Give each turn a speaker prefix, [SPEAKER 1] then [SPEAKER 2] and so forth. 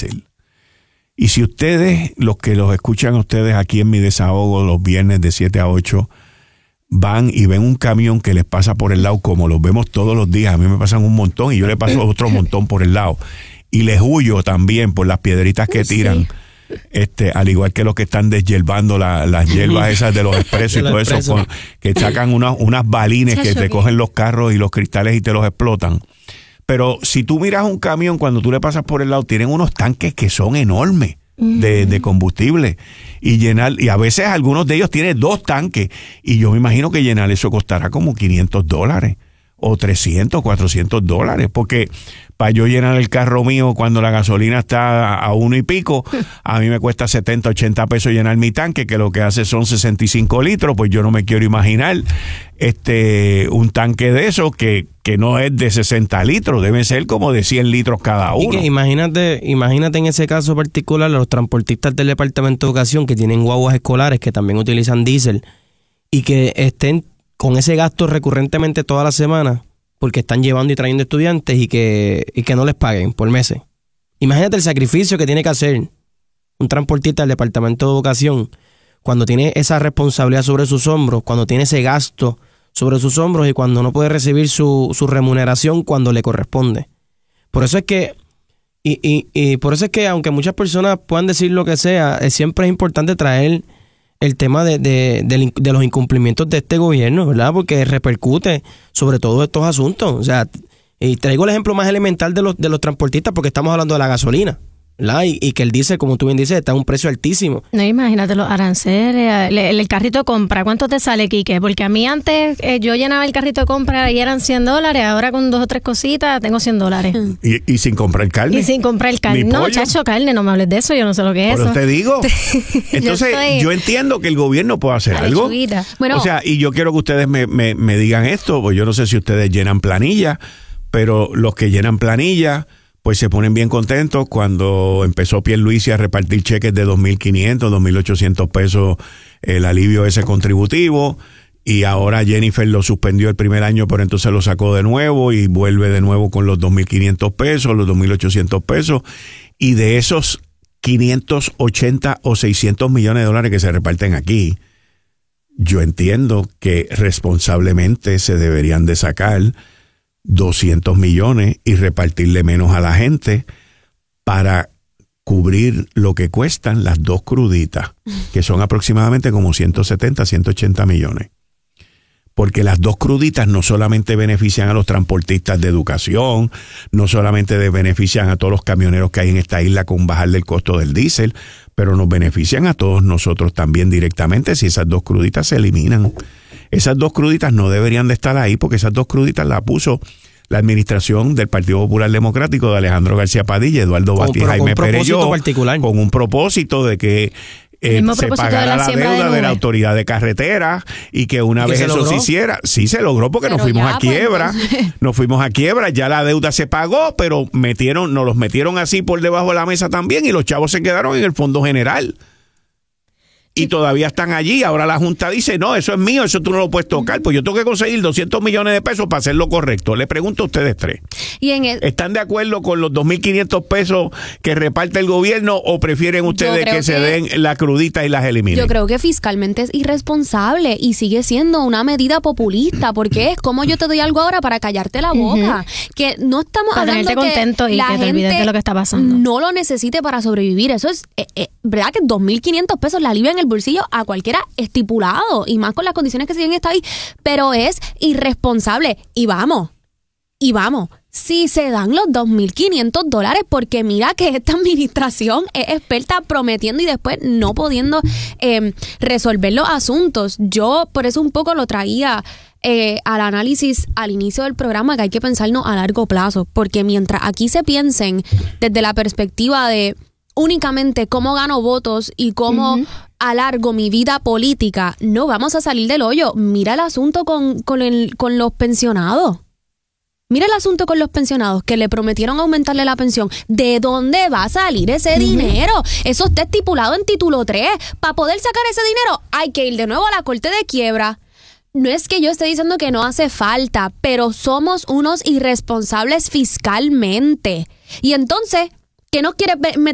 [SPEAKER 1] diésel. Y si ustedes, los que los escuchan a ustedes aquí en Mi Desahogo los viernes de 7 a 8, van y ven un camión que les pasa por el lado, como los vemos todos los días, a mí me pasan un montón y yo le paso otro montón por el lado. Y les huyo también por las piedritas que tiran. Al igual que los que están deshiervando las hierbas esas de los expresos y todo eso, que sacan unas balines que te cogen los carros y los cristales y te los explotan. Pero si tú miras un camión, cuando tú le pasas por el lado, tienen unos tanques que son enormes de combustible. Y a veces algunos de ellos tienen 2 tanques. Y yo me imagino que llenar eso costará como $500 o $300, $400. Porque para yo llenar el carro mío cuando la gasolina está a 1 y pico, a mí me cuesta 70, 80 pesos llenar mi tanque, que lo que hace son 65 litros. Pues yo no me quiero imaginar un tanque de esos que no es de 60 litros, deben ser como de 100 litros cada uno.
[SPEAKER 2] Y que imagínate en ese caso particular, los transportistas del Departamento de Educación que tienen guaguas escolares que también utilizan diésel y que estén con ese gasto recurrentemente toda la semana porque están llevando y trayendo estudiantes y que no les paguen por meses. Imagínate el sacrificio que tiene que hacer un transportista del Departamento de Educación cuando tiene esa responsabilidad sobre sus hombros, cuando tiene ese gasto sobre sus hombros y cuando no puede recibir su remuneración cuando le corresponde. Por eso es que por eso es que aunque muchas personas puedan decir lo que sea, siempre es importante traer el tema de los incumplimientos de este gobierno, ¿verdad? Porque repercute sobre todos estos asuntos. O sea, y traigo el ejemplo más elemental de los transportistas porque estamos hablando de la gasolina, ¿verdad? Y que el diésel, como tú bien dices, está a un precio altísimo.
[SPEAKER 3] No, imagínate los aranceles, el carrito de compra, ¿cuánto te sale, Quique? Porque a mí antes yo llenaba el carrito de compra y eran $100, ahora con 2 o 3 cositas tengo $100.
[SPEAKER 1] Y sin comprar carne.
[SPEAKER 3] Y sin comprar carne. No, chacho, carne, no me hables de eso, yo no sé lo que es eso.
[SPEAKER 1] Pero te digo. Entonces, yo entiendo que el gobierno puede hacer algo. Bueno, o sea, y yo quiero que ustedes me digan esto, pues yo no sé si ustedes llenan planilla, pero los que llenan planilla pues se ponen bien contentos cuando empezó Pierluisi a repartir cheques de 2.500, 2.800 pesos, el alivio ese contributivo, y ahora Jennifer lo suspendió el primer año, pero entonces lo sacó de nuevo y vuelve de nuevo con los 2.500 pesos, los 2.800 pesos, y de esos 580 o 600 millones de dólares que se reparten aquí, yo entiendo que responsablemente se deberían de sacar 200 millones y repartirle menos a la gente para cubrir lo que cuestan las 2 cruditas, que son aproximadamente como 170, 180 millones. Porque las 2 cruditas no solamente benefician a los transportistas de educación, no solamente benefician a todos los camioneros que hay en esta isla con bajarle el costo del diésel, pero nos benefician a todos nosotros también directamente si esas 2 cruditas se eliminan. Esas 2 cruditas no deberían de estar ahí porque esas 2 cruditas las puso la administración del Partido Popular Democrático de Alejandro García Padilla, Eduardo Batis, Jaime Perelló, con un propósito de que se pagara la deuda de la autoridad de carretera y que una vez eso se hiciera, sí se logró porque nos fuimos a quiebra, ya la deuda se pagó, pero nos los metieron así por debajo de la mesa también y los chavos se quedaron en el Fondo General. Y todavía están allí. Ahora la Junta dice, no, eso es mío, eso tú no lo puedes tocar. Pues yo tengo que conseguir 200 millones de pesos para hacer lo correcto. Le pregunto a ustedes 3. ¿Están de acuerdo con los 2.500 pesos que reparte el gobierno o prefieren ustedes que se den la crudita y las eliminen?
[SPEAKER 4] Yo creo que fiscalmente es irresponsable y sigue siendo una medida populista porque es como yo te doy algo ahora para callarte la boca. Que no estamos hablando que
[SPEAKER 3] contento y
[SPEAKER 4] la
[SPEAKER 3] que te
[SPEAKER 4] gente
[SPEAKER 3] olvides de lo que está pasando.
[SPEAKER 4] No lo necesite para sobrevivir. Eso es, ¿verdad? Que 2.500 pesos la alivian el bolsillo a cualquiera estipulado y más con las condiciones que se vienen esta ahí, pero es irresponsable y vamos, si se dan los $2.500 porque mira que esta administración es experta prometiendo y después no pudiendo resolver los asuntos. Yo por eso un poco lo traía al análisis al inicio del programa, que hay que pensarnos a largo plazo, porque mientras aquí se piensen desde la perspectiva de únicamente cómo gano votos y cómo alargo mi vida política, no vamos a salir del hoyo. Mira el asunto con los pensionados. Mira el asunto con los pensionados que le prometieron aumentarle la pensión. ¿De dónde va a salir ese dinero? Eso está estipulado en título 3. Para poder sacar ese dinero hay que ir de nuevo a la corte de quiebra. No es que yo esté diciendo que no hace falta, pero somos unos irresponsables fiscalmente. Y entonces, ¿qué nos quiere meter